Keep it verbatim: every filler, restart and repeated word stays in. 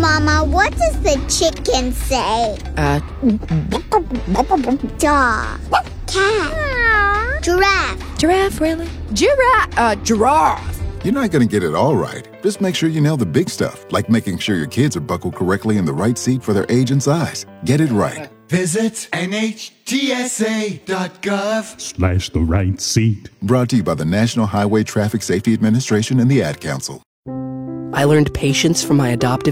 Mama, what does the chicken say? Uh, Dog. Cat. Giraffe. giraffe, really? Giraffe, uh, giraffe. You're not going to get it all right. Just make sure you nail the big stuff, like making sure your kids are buckled correctly in the right seat for their age and size. Get it right. Visit N H T S A dot gov slash the right seat. Brought to you by the National Highway Traffic Safety Administration and the Ad Council. I learned patience from my adoptive